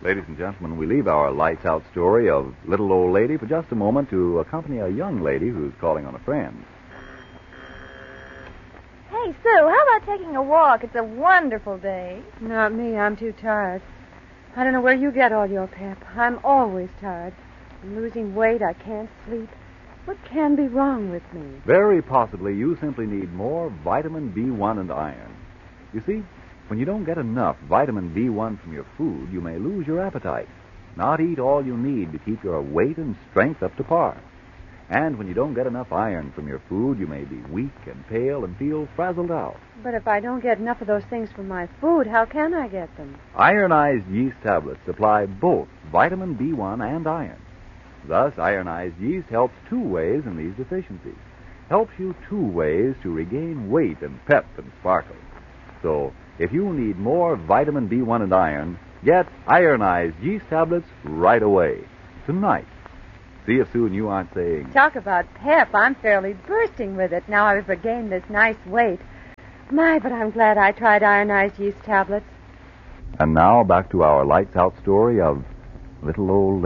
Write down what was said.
Ladies and gentlemen, we leave our lights out story of Little Old Lady for just a moment to accompany a young lady who's calling on a friend. Hey, Sue, how about taking a walk? It's a wonderful day. Not me. I'm too tired. I don't know where you get all your pep. I'm always tired. I'm losing weight. I can't sleep. What can be wrong with me? Very possibly you simply need more vitamin B1 and iron. You see, when you don't get enough vitamin B1 from your food, you may lose your appetite, not eat all you need to keep your weight and strength up to par. And when you don't get enough iron from your food, you may be weak and pale and feel frazzled out. But if I don't get enough of those things from my food, how can I get them? Ironized yeast tablets supply both vitamin B1 and iron. Thus, ironized yeast helps two ways in these deficiencies. Helps you two ways to regain weight and pep and sparkle. So, if you need more vitamin B1 and iron, get ironized yeast tablets right away. Tonight. See if Sue and you aren't saying... Talk about pep. I'm fairly bursting with it now I've regained this nice weight. My, but I'm glad I tried ironized yeast tablets. And now back to our lights out story of Little Old